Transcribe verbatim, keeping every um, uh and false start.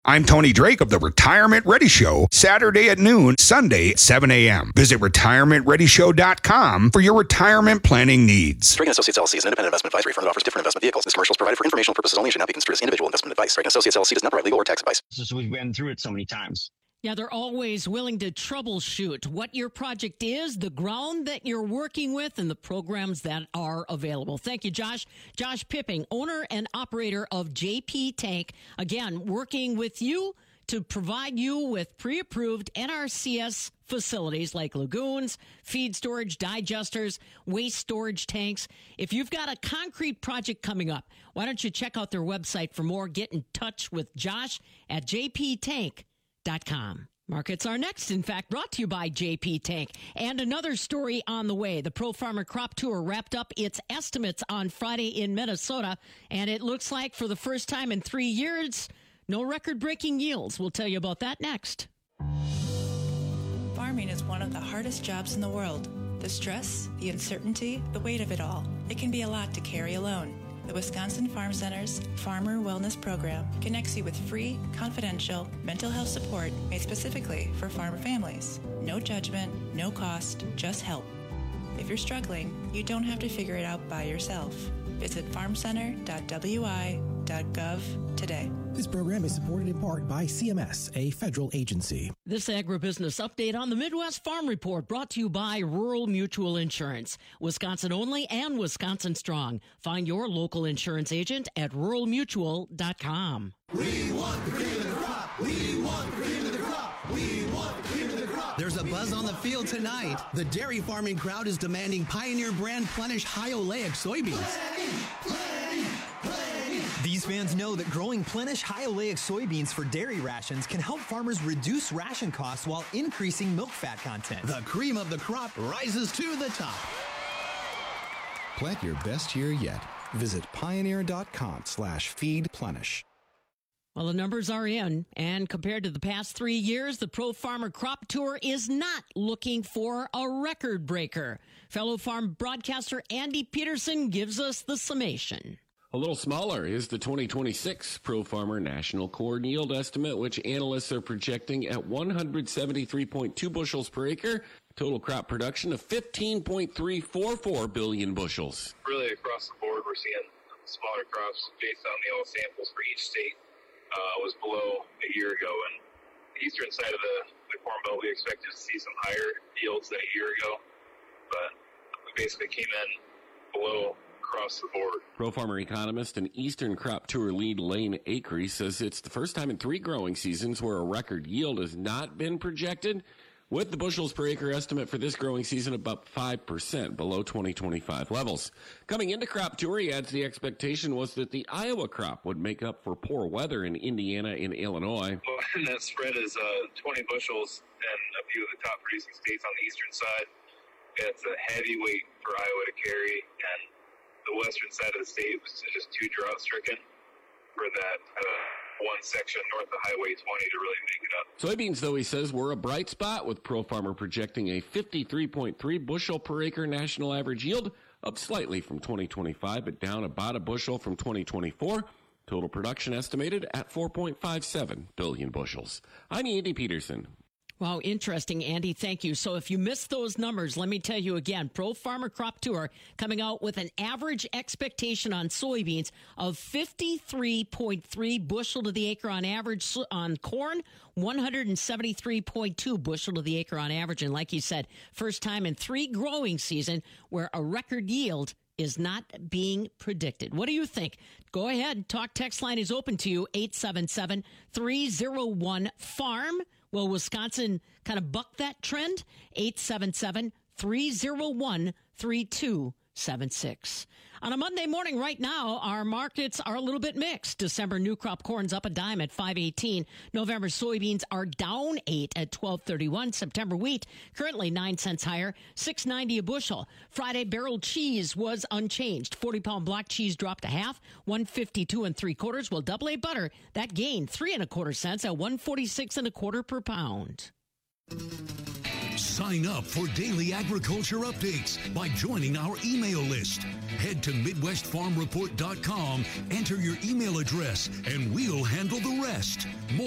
I'm Tony Drake of the Retirement Ready Show, Saturday at noon, Sunday at seven a.m. Visit retirement ready show dot com for your retirement planning needs. Drake and Associates L L C is an independent investment advisory firm that offers different investment vehicles. This commercial is provided for informational purposes only and should not be construed as individual investment advice. Drake and Associates L L C does not provide legal or tax advice. So we've been through it so many times. Yeah, they're always willing to troubleshoot what your project is, the ground that you're working with, and the programs that are available. Thank you, Josh. Josh Pipping, owner and operator of J P Tank. Again, working with you to provide you with pre-approved N R C S facilities like lagoons, feed storage, digesters, waste storage tanks. If you've got a concrete project coming up, why don't you check out their website for more? Get in touch with Josh at j p tank dot com. Markets are next, in fact, brought to you by J P Tank. And another story on the way. The Pro Farmer Crop Tour wrapped up its estimates on Friday in Minnesota, and it looks like for the first time in three years, no record-breaking yields. We'll tell you about that next. Farming is one of the hardest jobs in the world. The stress, the uncertainty, the weight of it all. It can be a lot to carry alone. The Wisconsin Farm Center's Farmer Wellness Program connects you with free, confidential mental health support made specifically for farmer families. No judgment, no cost, just help. If you're struggling, you don't have to figure it out by yourself. Visit farm center dot w i dot gov today. This program is supported in part by C M S, a federal agency. This agribusiness update on the Midwest Farm Report brought to you by Rural Mutual Insurance. Wisconsin only and Wisconsin strong. Find your local insurance agent at rural mutual dot com. We want the cream of the crop. We want the cream of the crop. We want the cream of the crop. There's a buzz on the field tonight. The dairy farming crowd is demanding Pioneer brand Plenish high oleic soybeans. Plenty, plenty, plenty. These fans know that growing Plenish high oleic soybeans for dairy rations can help farmers reduce ration costs while increasing milk fat content. The cream of the crop rises to the top. Plant your best year yet. Visit pioneer.com slash feed Plenish. Well, the numbers are in, and compared to the past three years, the Pro Farmer Crop Tour is not looking for a record breaker. Fellow farm broadcaster Andy Peterson gives us the summation. A little smaller is the twenty twenty-six Pro Farmer National Corn Yield Estimate, which analysts are projecting at one hundred seventy-three point two bushels per acre, total crop production of fifteen point three four four billion bushels. Really across the board, we're seeing smaller crops based on the all samples for each state. Uh, was below a year ago, and the eastern side of the, the Corn Belt, we expected to see some higher yields than a year ago, but we basically came in below across the board. Pro Farmer economist and Eastern Crop Tour lead Lane Acree says it's the first time in three growing seasons where a record yield has not been projected, with the bushels per acre estimate for this growing season about five percent below twenty twenty-five levels. Coming into Crop Tour, he adds the expectation was that the Iowa crop would make up for poor weather in Indiana and Illinois. Well, and that spread is uh, twenty bushels in a few of the top producing states on the eastern side. It's a heavy weight for Iowa to carry, and the western side of the state was just too drought stricken for that uh, one section north of Highway twenty to really make it up. Soybeans, though, he says, were a bright spot, with Pro Farmer projecting a fifty-three point three bushel per acre national average yield, up slightly from twenty twenty-five, but down about a bushel from twenty twenty-four. Total production estimated at four point five seven billion bushels. I'm Andy Peterson. Wow, interesting, Andy. Thank you. So if you missed those numbers, let me tell you again. Pro Farmer Crop Tour coming out with an average expectation on soybeans of fifty-three point three bushel to the acre on average. On corn, one hundred seventy-three point two bushel to the acre on average. And like you said, first time in three growing season where a record yield is not being predicted. What do you think? Go ahead. Talk text line is open to you, eight seven seven, three oh one, farm. Will Wisconsin kind of buck that trend? eight seven seven, three oh one, three two seven six. On a Monday morning right now, our markets are a little bit mixed. December new crop corn's up a dime at five eighteen. November soybeans are down eight at twelve thirty-one. September wheat currently nine cents higher, six ninety a bushel. Friday barrel cheese was unchanged. forty pound block cheese dropped a half, one fifty-two and three quarters. Well, double A butter, that gained three and a quarter cents at one forty-six and a quarter per pound. Sign up for daily agriculture updates by joining our email list. Head to midwest farm report dot com, enter your email address, and we'll handle the rest. More